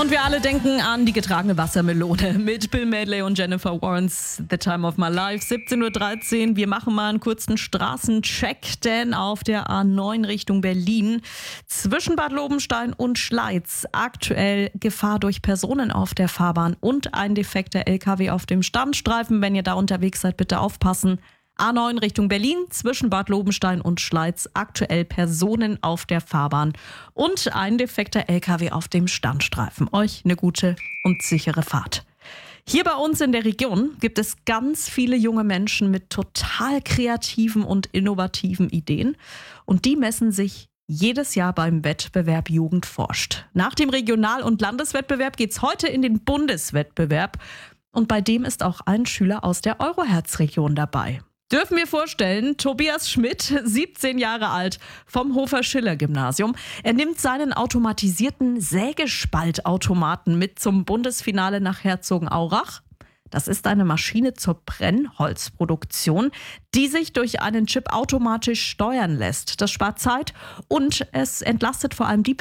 Und wir alle denken an die getragene Wassermelone mit Bill Medley und Jennifer Warnes, The Time of My Life, 17.13 Uhr. Wir machen mal einen kurzen Straßencheck, denn auf der A9 Richtung Berlin zwischen Bad Lobenstein und Schleiz aktuell Gefahr durch Personen auf der Fahrbahn und ein defekter LKW auf dem Standstreifen. Wenn ihr da unterwegs seid, bitte aufpassen. A9 Richtung Berlin, zwischen Bad Lobenstein und Schleiz, aktuell Personen auf der Fahrbahn und ein defekter LKW auf dem Standstreifen. Euch eine gute und sichere Fahrt. Hier bei uns in der Region gibt es ganz viele junge Menschen mit total kreativen und innovativen Ideen und die messen sich jedes Jahr beim Wettbewerb Jugend forscht. Nach dem Regional- und Landeswettbewerb geht's heute in den Bundeswettbewerb und bei dem ist auch ein Schüler aus der Euroherz-Region dabei. Dürfen wir vorstellen, Tobias Schmidt, 17 Jahre alt, vom Hofer-Schiller-Gymnasium. Er nimmt seinen automatisierten Sägespaltautomaten mit zum Bundesfinale nach Herzogenaurach. Das ist eine Maschine zur Brennholzproduktion, die sich durch einen Chip automatisch steuern lässt. Das spart Zeit und es entlastet vor allem die